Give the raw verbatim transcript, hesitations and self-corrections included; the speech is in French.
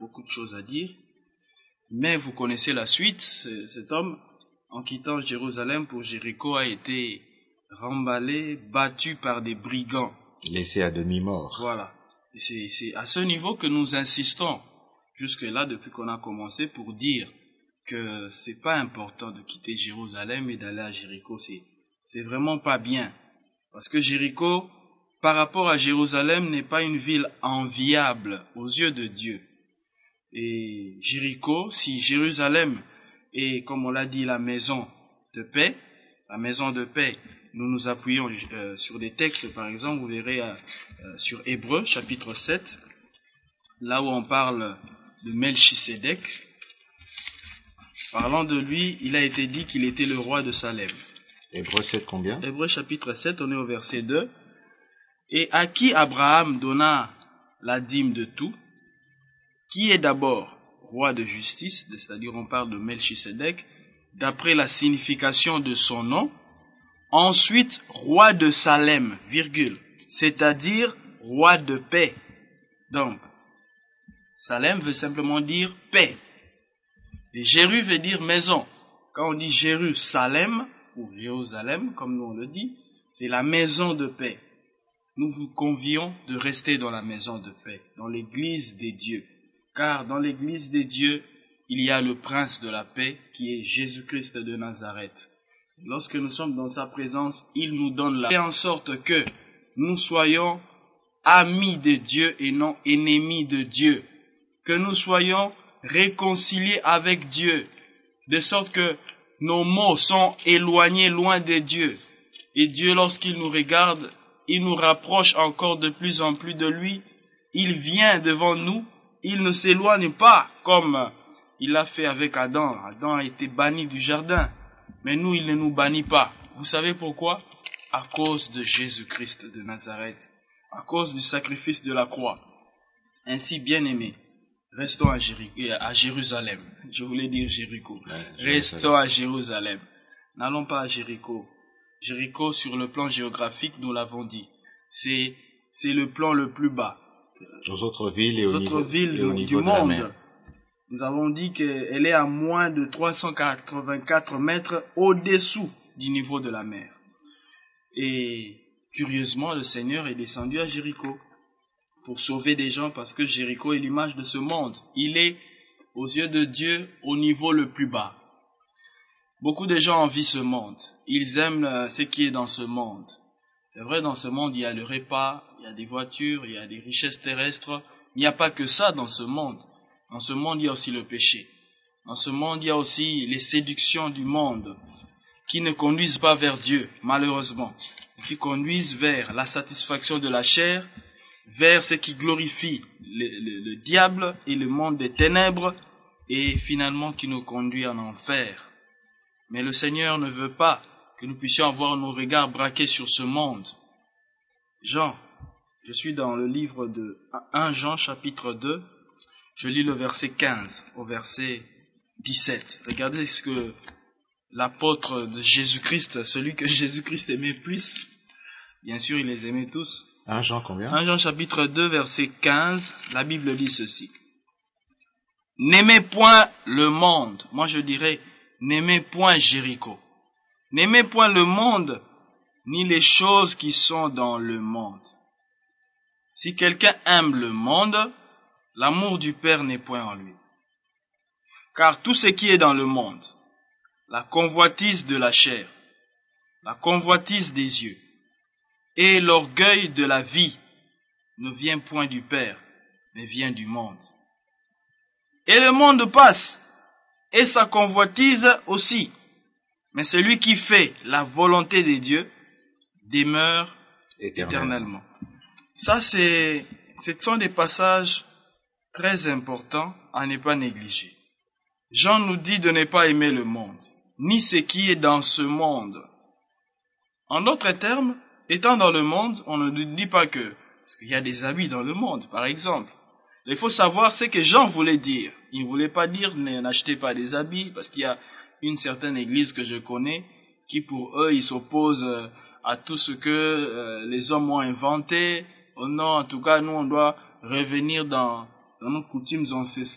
beaucoup de choses à dire. Mais vous connaissez la suite. Cet homme, en quittant Jérusalem pour Jéricho, a été remballé, battu par des brigands. Laissé à demi-mort. Voilà. Et c'est, c'est à ce niveau que nous insistons, jusque-là, depuis qu'on a commencé, pour dire que c'est pas important de quitter Jérusalem et d'aller à Jéricho. C'est, c'est vraiment pas bien. Parce que Jéricho, par rapport à Jérusalem, n'est pas une ville enviable aux yeux de Dieu. Et Jéricho, si Jérusalem est, comme on l'a dit, la maison de paix, la maison de paix, nous nous appuyons euh, sur des textes, par exemple, vous verrez euh, euh, sur Hébreux, chapitre sept, là où on parle de Melchisédek. Parlant de lui, il a été dit qu'il était le roi de Salem. Hébreux sept combien? Hébreux chapitre sept, on est au verset deux. Et à qui Abraham donna la dîme de tout, qui est d'abord roi de justice, c'est-à-dire on parle de Melchisédek, d'après la signification de son nom, ensuite roi de Salem, virgule, c'est-à-dire roi de paix. Donc, Salem veut simplement dire paix. Et Jéru veut dire maison. Quand on dit Jérusalem, ou Jérusalem, comme nous on le dit, c'est la maison de paix. Nous vous convions de rester dans la maison de paix, dans l'église des dieux. Car dans l'église des dieux, il y a le prince de la paix qui est Jésus-Christ de Nazareth. Lorsque nous sommes dans sa présence, il nous donne la paix en sorte que nous soyons amis de Dieu et non ennemis de Dieu. Que nous soyons réconciliés avec Dieu, de sorte que nos maux sont éloignés loin de Dieu. Et Dieu, lorsqu'il nous regarde, il nous rapproche encore de plus en plus de lui. Il vient devant nous. Il ne s'éloigne pas comme il l'a fait avec Adam. Adam a été banni du jardin. Mais nous, il ne nous bannit pas. Vous savez pourquoi? À cause de Jésus-Christ de Nazareth. À cause du sacrifice de la croix. Ainsi, bien-aimés, restons à, Jéri- à Jérusalem. Je voulais dire Jéricho. Ouais, restons à Jérusalem. N'allons pas à Jéricho. Jéricho, sur le plan géographique, nous l'avons dit. C'est, c'est le plan le plus bas. Aux autres villes et aux au autres niveau, villes et au du, niveau du de la monde. mer. Nous avons dit qu'elle est à moins de trois cent quatre-vingt-quatre mètres au-dessous du niveau de la mer. Et curieusement, le Seigneur est descendu à Jéricho pour sauver des gens parce que Jéricho est l'image de ce monde. Il est, aux yeux de Dieu, au niveau le plus bas. Beaucoup de gens envient ce monde. Ils aiment ce qui est dans ce monde. C'est vrai, dans ce monde, il y a le repas, il y a des voitures, il y a des richesses terrestres. Il n'y a pas que ça dans ce monde. Dans ce monde, il y a aussi le péché. Dans ce monde, il y a aussi les séductions du monde qui ne conduisent pas vers Dieu, malheureusement, qui conduisent vers la satisfaction de la chair, vers ce qui glorifie le, le, le diable et le monde des ténèbres, et finalement qui nous conduit en enfer. Mais le Seigneur ne veut pas que nous puissions avoir nos regards braqués sur ce monde. Jean, je suis dans le livre de premier Jean chapitre deux, je lis le verset quinze au verset dix-sept. Regardez ce que l'apôtre de Jésus-Christ, celui que Jésus-Christ aimait plus, bien sûr il les aimait tous. premier Jean combien? premier Jean chapitre deux verset quinze, la Bible dit ceci. N'aimez point le monde, moi je dirais, n'aimez point Jéricho. N'aimez point le monde, ni les choses qui sont dans le monde. Si quelqu'un aime le monde, l'amour du Père n'est point en lui. Car tout ce qui est dans le monde, la convoitise de la chair, la convoitise des yeux, et l'orgueil de la vie, ne vient point du Père, mais vient du monde. Et le monde passe, et sa convoitise aussi. Mais celui qui fait la volonté de Dieu demeure éternellement. éternellement. Ça, c'est, ce sont des passages très importants à ne pas négliger. Jean nous dit de ne pas aimer le monde, ni ce qui est dans ce monde. En d'autres termes, étant dans le monde, on ne nous dit pas que, parce qu'il y a des habits dans le monde, par exemple. Il faut savoir ce que Jean voulait dire. Il ne voulait pas dire n'achetez pas des habits, parce qu'il y a une certaine église que je connais, qui pour eux, ils s'opposent à tout ce que euh, les hommes ont inventé. Oh non, en tout cas, nous, on doit revenir dans, dans nos coutumes ancestrales.